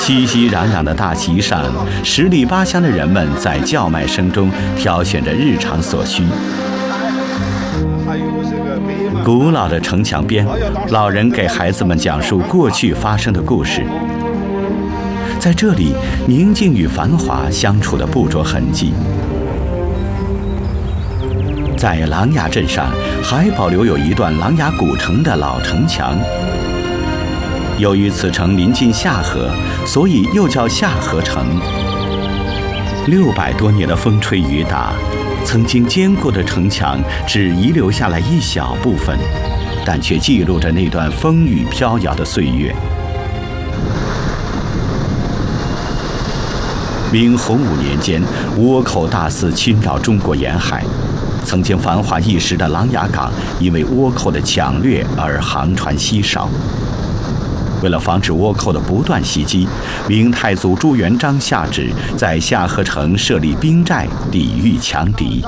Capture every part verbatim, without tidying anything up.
熙熙攘攘的大集上，十里八乡的人们在叫卖声中挑选着日常所需。古老的城墙边，老人给孩子们讲述过去发生的故事。在这里，宁静与繁华相处的不着痕迹。在琅琊镇上，还保留有一段琅琊古城的老城墙。由于此城临近夏河，所以又叫夏河城。六百多年的风吹雨打，曾经坚固的城墙只遗留下来一小部分，但却记录着那段风雨飘摇的岁月。明洪武年间，倭寇大肆侵扰中国沿海，曾经繁华一时的琅琊港因为倭寇的抢掠而航船稀少。为了防止倭寇的不断袭击，明太祖朱元璋下旨在夏河城设立兵寨，抵御强敌。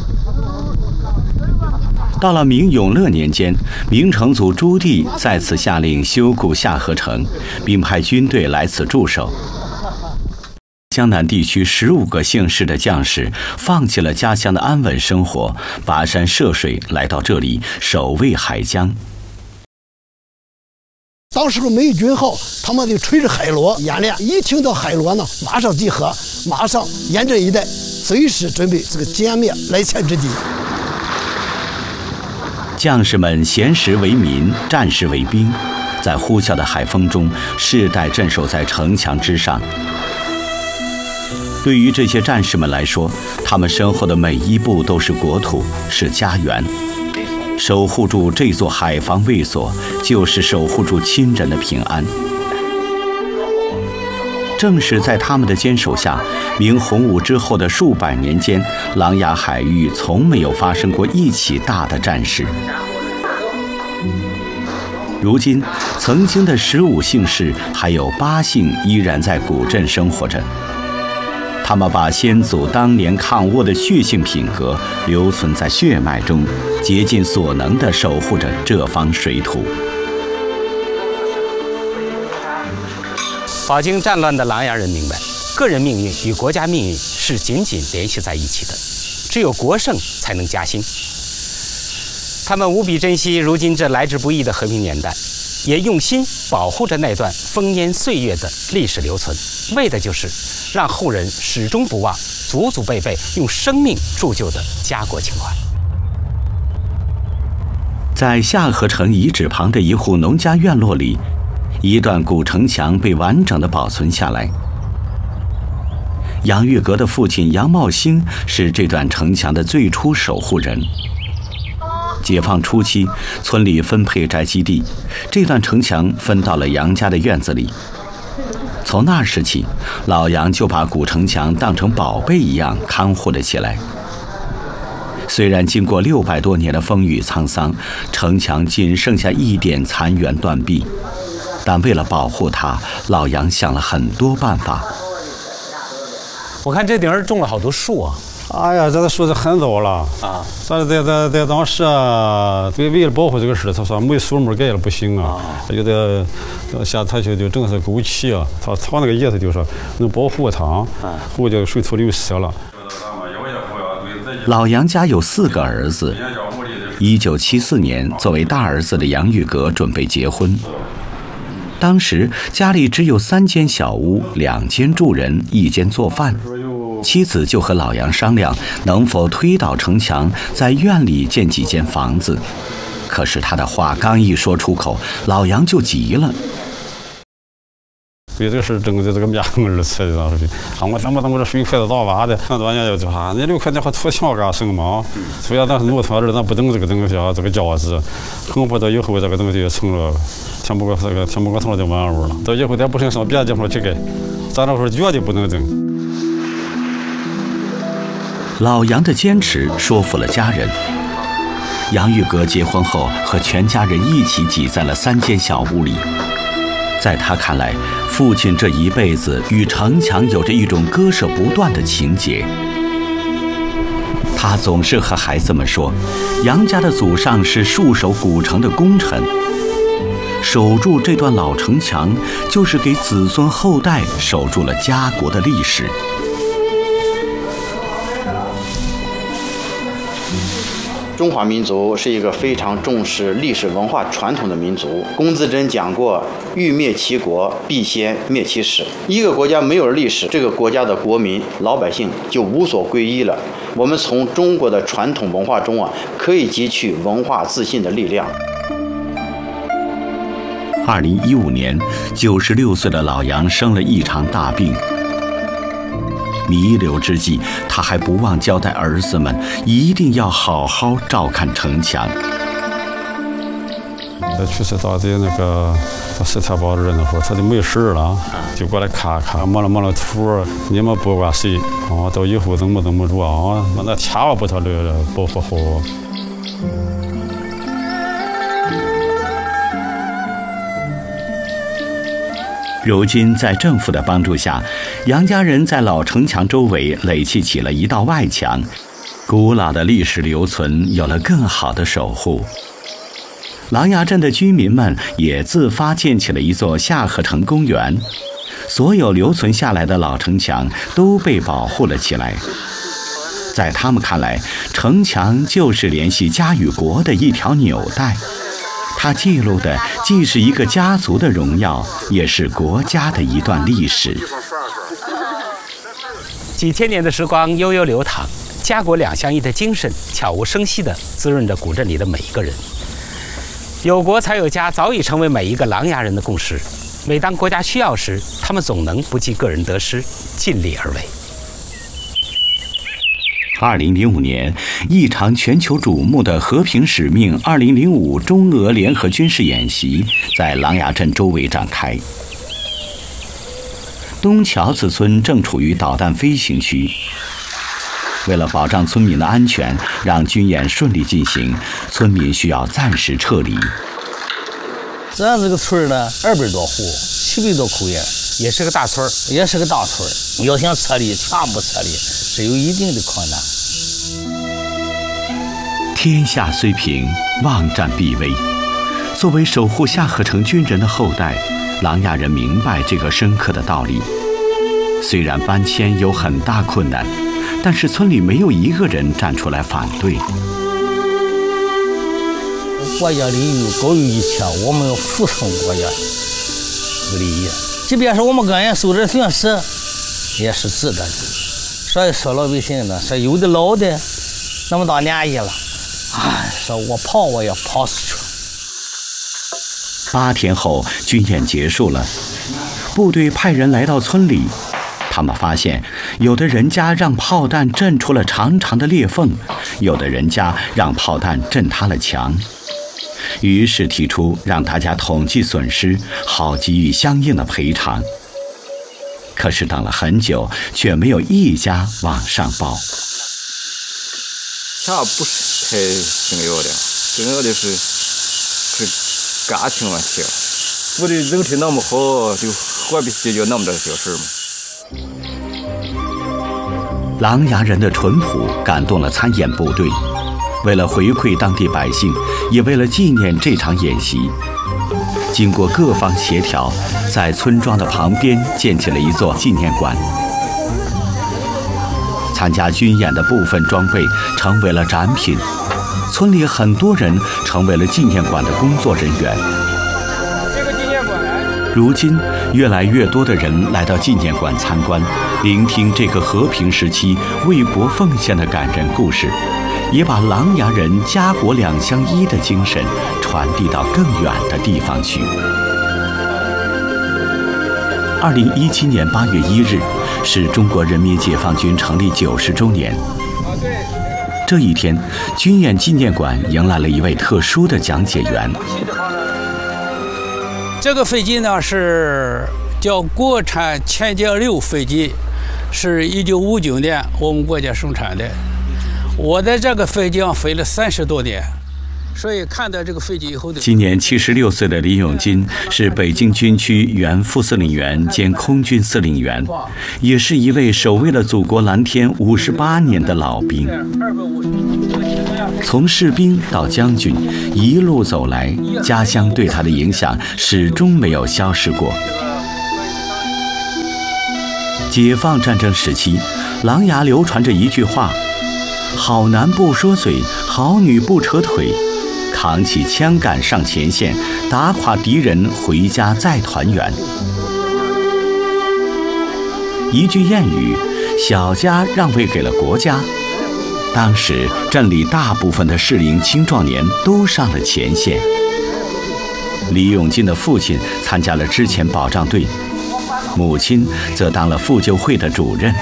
到了明永乐年间，明成祖朱棣再次下令修固夏河城，并派军队来此驻守。江南地区十五个县市的将士放弃了家乡的安稳生活，跋山涉水来到这里守卫海疆。 当时美军号他们就吹着海螺演练，一听到海螺呢，马上集合，马上沿着一带，随时准备这个歼灭来前之敌。 将士们闲时为民，战时为兵，在呼啸的海风中，世代镇守在城墙之上。对于这些战士们来说，他们身后的每一步都是国土，是家园。守护住这座海防卫所，就是守护住亲人的平安。正是在他们的坚守下，明洪武之后的数百年间，琅琊海域从没有发生过一起大的战事。如今，曾经的十五姓氏还有八姓依然在古镇生活着。他们把先祖当年抗倭的血性品格留存在血脉中，竭尽所能地守护着这方水土。 饱经战乱的琅琊人明白，个人命运与国家命运是紧紧联系在一起的，只有国胜才能加薪。他们无比珍惜如今这来之不易的和平年代，也用心保护着那段丰年岁月的历史留存，为的就是让后人始终不忘祖祖辈辈用生命铸就的家国情怀。 在夏河城遗址旁的一户农家院落里，一段古城墙被完整地保存下来。杨玉阁的父亲杨茂兴是这段城墙的最初守护人。解放初期，村里分配宅基地，这段城墙分到了杨家的院子里。从那时起，老杨就把古城墙当成宝贝一样看护了起来。虽然经过六百多年的风雨沧桑，城墙仅剩下一点残垣断壁，但为了保护它，老杨想了很多办法。 我看这顶上种了好多树啊！ 哎呀，这个树是很早了啊！咱在在在当时啊，为为了保护这个事，他说没树木盖了不行啊，有的下他就就正是枸杞啊，他草那个叶子就说能保护它，后就水土流失了。 老杨家有四个儿子，一九七四年，作为大儿子的杨玉阁准备结婚。当时家里只有三间小屋，两间住人，一间做饭。妻子就和老杨商量，能否推倒城墙，在院里建几间房子。可是他的话刚一说出口，老杨就急了。 对这个事争的这个面儿吃的当时，啊，我怎么怎么这水筷子倒挖的，很多年就说，你六块钱和土墙干什么？虽然咱是农村人，咱不懂这个东西啊，这个价值，很不到以后这个东西成了，全部这个全部成了就完物了。到以后咱不能上别的地方去盖，咱这会儿绝对不能整。 老杨的坚持说服了家人。杨玉阁结婚后，和全家人一起挤在了三间小屋里。在他看来，父亲这一辈子与城墙有着一种割舍不断的情结。他总是和孩子们说，杨家的祖上是戍守古城的功臣。 守住这段老城墙，就是给子孙后代守住了家国的历史。 中华民族是一个非常重视历史文化传统的民族。龚自珍讲过，欲灭其国，必先灭其史。一个国家没有了历史，这个国家的国民老百姓就无所归依了。我们从中国的传统文化中啊，可以汲取文化自信的力量。 二零一五年，九十六岁的老杨生了一场大病。弥留之际，他还不忘交代儿子们，一定要好好照看城墙。 他去世大姐那个到石太堡的那会儿，他就没事了，就过来看看，摸了摸了土，你们不管谁啊，到以后怎么怎么着啊，那千万不他的保护好。 如今，在政府的帮助下，杨家人在老城墙周围垒砌起了一道外墙，古老的历史留存有了更好的守护。琅琊镇的居民们也自发建起了一座下河城公园，所有留存下来的老城墙都被保护了起来。在他们看来，城墙就是联系家与国的一条纽带。它记录的既是一个家族的荣耀，也是国家的一段历史。 几千年的时光悠悠流淌，家国两相宜的精神悄无声息地滋润着古镇里的每一个人。有国才有家早已成为每一个琅琊人的共识。每当国家需要时，他们总能不计个人得失，尽力而为。 二零零五年，一场全球瞩目的和平使命二零零五中俄联合军事演习在琅琊镇周围展开。东桥子村正处于导弹飞行区，为了保障村民的安全，让军演顺利进行，村民需要暂时撤离。 咱这个村呢，二百多户，七百多口人， 也是个大村也是个大村。要想撤离，全部撤离，是有一定的困难。 天下虽平，望战必危。作为守护下河城军人的后代，琅琊人明白这个深刻的道理。虽然搬迁有很大困难，但是村里没有一个人站出来反对。 国家利益高于一切，我们要服从国家的利益。即便是我们个人受点损失，也是值得的。所以说老百姓呢，说有的老的那么大年纪了，哎，说我跑我也跑出去。 八天后，军演结束了，部队派人来到村里，他们发现，有的人家让炮弹震出了长长的裂缝，有的人家让炮弹震塌了墙。于是提出让大家统计损失，好给予相应的赔偿。可是等了很久，却没有一家往上报。 钱不是太重要的，重要的是是感情问题。部队整体那么好，就何必计较那么点小事嘛？ 琅琊人的淳朴感动了参演部队。为了回馈当地百姓，也为了纪念这场演习，经过各方协调，在村庄的旁边建起了一座纪念馆。参加军演的部分装备成为了展品，村里很多人成为了纪念馆的工作人员。 这个纪念馆， 如今，越来越多的人来到纪念馆参观，聆听这个和平时期为国奉献的感人故事。也把琅琊人家国两相依的精神传递到更远的地方去。二零一七年八月一日是中国人民解放军成立九十周年。这一天，军演纪念馆迎来了一位特殊的讲解员。 这个飞机呢是叫国产潜舰六飞机，是一九五九年我们国家生产的。我在这个飞机上飞了三十多年，所以看到这个飞机以后的。 今年七十六岁的李永金是北京军区原副司令员兼空军司令员，也是一位守卫了祖国蓝天五十八年的老兵。 从士兵到将军，一路走来，家乡对他的影响始终没有消失过。解放战争时期，琅琊流传着一句话：好男不说嘴，好女不扯腿，扛起枪杆上前线，打垮敌人，回家再团圆。一句谚语，小家让位给了国家。当时镇里大部分的适龄青壮年都上了前线。李永金的父亲参加了之前保障队，母亲则当了妇救会的主任。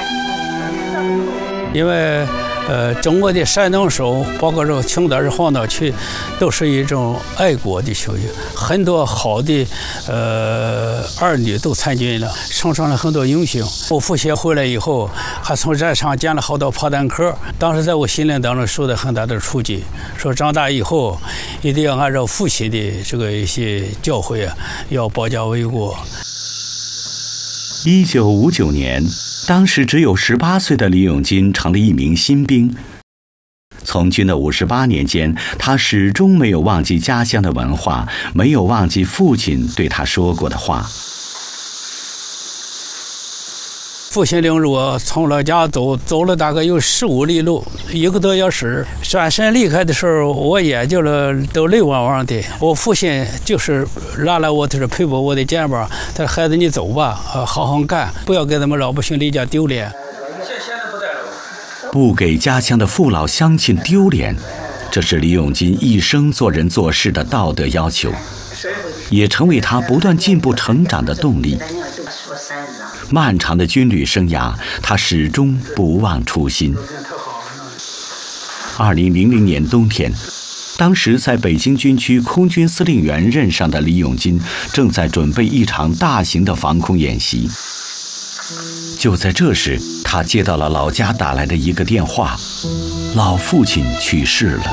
因为呃，中国的山东省，包括这个青岛市、黄岛区，都是一种爱国的区域，很多好的呃儿女都参军了，生成了很多英雄。我父亲回来以后，还从战场捡了好多炮弹壳，当时在我心灵当中受到很大的触及，说长大以后一定要按照父亲的这个一些教诲啊，要保家卫国。 一九五九年，当时只有十八岁的李永金成了一名新兵。从军的五十八年间，他始终没有忘记家乡的文化，没有忘记父亲对他说过的话。 父亲领着我从老家走，走了大概有十五里路，一个多小时。转身离开的时候，我眼睛了都泪汪汪的。我父亲就是拉拉我，他说陪着我的肩膀，他说孩子你走吧，呃，好好干，不要给咱们老百姓离家丢脸。 不给家乡的父老乡亲丢脸，这是李永金一生做人做事的道德要求，也成为他不断进步成长的动力。漫长的军旅生涯，他始终不忘初心。二零零零年冬天，当时在北京军区空军司令员任上的李永金正在准备一场大型的防空演习。就在这时，他接到了老家打来的一个电话，老父亲去世了。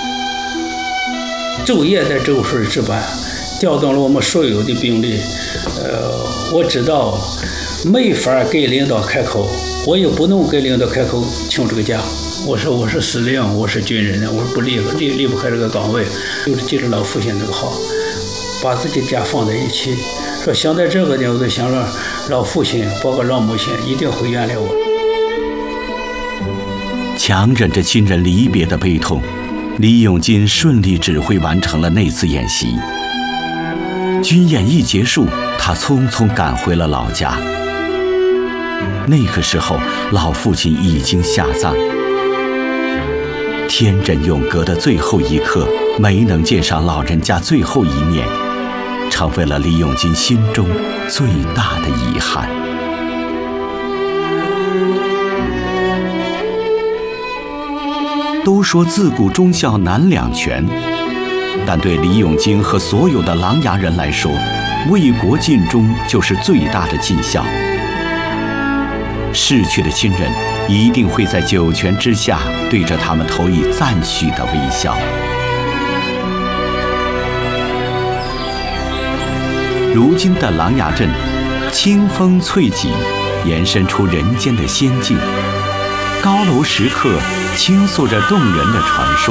昼夜在周市值班，调动了我们所有的兵力。呃，我知道没法给领导开口，我也不能给领导开口请这个假。我说我是司令，我是军人，我说不离离离不开这个岗位，就是记着老父亲这个话，把自己家放在一起。说想在这个地方，我就想让老父亲包括老母亲一定会原谅我。 强忍着亲人离别的悲痛，李永金顺利指挥完成了那次演习。军演一结束，他匆匆赶回了老家。那个时候，老父亲已经下葬。天人永隔的最后一刻，没能见上老人家最后一面，成为了李永金心中最大的遗憾。都说自古忠孝难两全，但对李永金和所有的琅琊人来说，为国尽忠就是最大的尽孝。逝去的亲人一定会在九泉之下对着他们投以赞许的微笑。如今的琅琊镇，清风翠脊，延伸出人间的仙境。高楼石刻倾诉着动人的传说。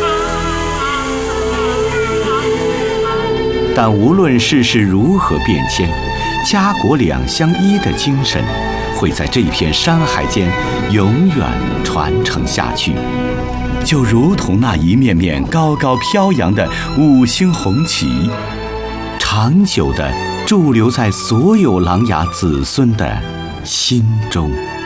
但无论世事如何变迁，家国两相依的精神会在这片山海间永远传承下去，就如同那一面面高高飘扬的五星红旗，长久地驻留在所有琅琊子孙的心中。